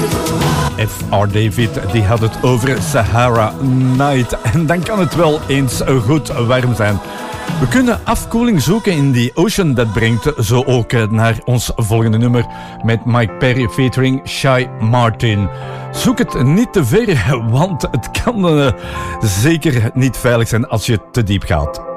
F.R. David die had het over Sahara Night. En dan kan het wel eens goed warm zijn. We kunnen afkoeling zoeken in die ocean. Dat brengt zo ook naar ons volgende nummer met Mike Perry featuring Shy Martin. Zoek het niet te ver, want het kan zeker niet veilig zijn als je te diep gaat.